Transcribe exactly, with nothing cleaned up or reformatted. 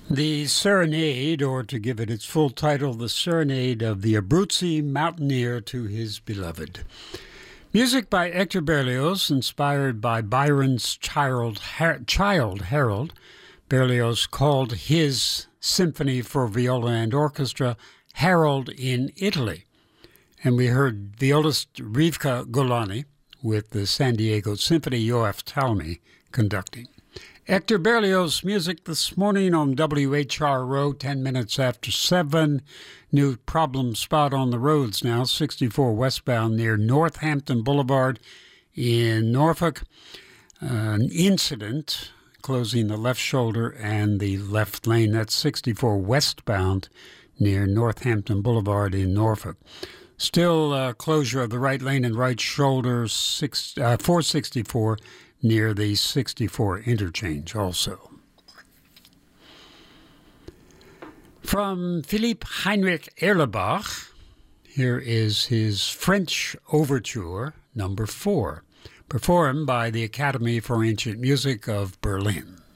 The Serenade, or to give it its full title, The Serenade of the Abruzzi Mountaineer to His Beloved. Music by Hector Berlioz, inspired by Byron's Child, Her- Child Harold. Berlioz called his symphony for viola and orchestra Harold in Italy. And we heard violist Rivka Golani with the San Diego Symphony, Yoav Talmy, conducting. Hector Berlioz music this morning on W H R O, ten minutes after seven. New problem spot on the roads now, sixty-four westbound near Northampton Boulevard in Norfolk. Uh, an incident closing the left shoulder and the left lane. That's sixty-four westbound near Northampton Boulevard in Norfolk. Still uh, closure of the right lane and right shoulder, six, uh, four sixty-four near the sixty-four interchange also. From Philippe Heinrich Erlebach, here is his French Overture number four, performed by the Academy for Ancient Music of Berlin.